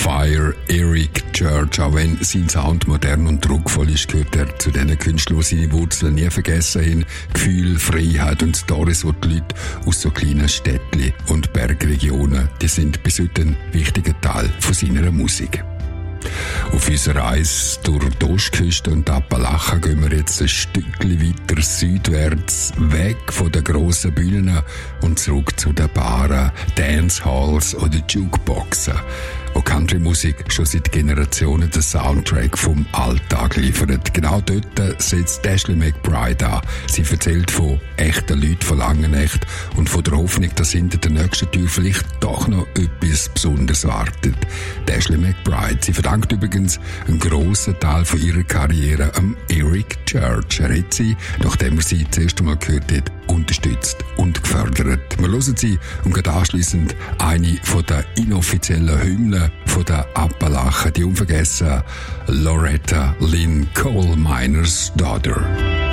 Fire, Eric Church. Auch wenn sein Sound modern und druckvoll ist, gehört er zu diesen Künstlern, die seine Wurzeln nie vergessen haben. Gefühl, Freiheit und Stories, die die Leute aus so kleinen Städtchen und Bergregionen, die sind bis heute ein wichtiger Teil von seiner Musik. Auf unserer Reise durch die Ostküste und die Appalachen gehen wir jetzt ein Stückchen weiter südwärts, weg von den grossen Bühnen und zurück zu den Baren, Dancehalls oder Jukeboxen, wo Country-Musik schon seit Generationen den Soundtrack vom Alltag liefert. Genau dort setzt Ashley McBryde an. Sie erzählt von echten Leuten von Langenecht und von der Hoffnung, dass hinter der nächsten Tür vielleicht doch noch etwas Besonderes wartet. Ashley McBryde, sie verdankt übrigens einen grossen Teil von ihrer Karriere am Eric Church. Er hat sie, nachdem er sie das erste Mal gehört hat, unterstützt und gefördert. Wir hören sie und gehen anschliessend eine von den inoffiziellen Hymnen von den Appalachen, die unvergessen Loretta Lynn Coal Miners Daughter.